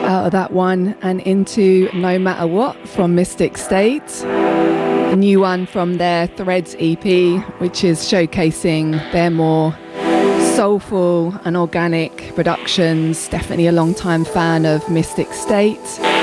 out of that one and into No Matter What from Mystic State. A new one from their Threads EP, which is showcasing their more soulful and organic productions. Definitely a long-time fan of Mystic State.